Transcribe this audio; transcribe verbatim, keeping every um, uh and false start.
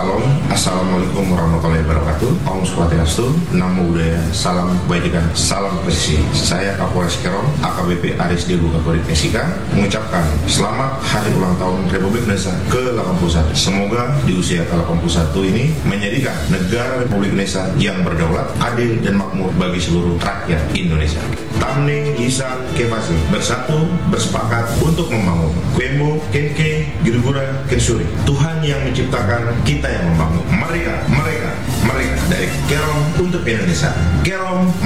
Salam, Assalamualaikum warahmatullahi wabarakatuh. Om Swastiastu, Namo Buddhaya, Salam Kebajikan, Salam Presisi. Saya Kapolres Kerom, A K B P Aris Diego Kapolri Mesika, mengucapkan selamat Hari Ulang Tahun Republik Indonesia ke delapan puluh satu. Semoga di usia ke delapan puluh satu ini menjadikan negara Republik Indonesia yang berdaulat, adil dan makmur bagi seluruh rakyat Indonesia. Tamne Isan Kefasi, bersatu, bersepakat untuk membangun. Kuembo, Kenke, Girugura, Kensuri. Tuhan yang menciptakan, kita yang membangun. Mereka, mereka, mereka dari Kerom untuk Indonesia. Kerom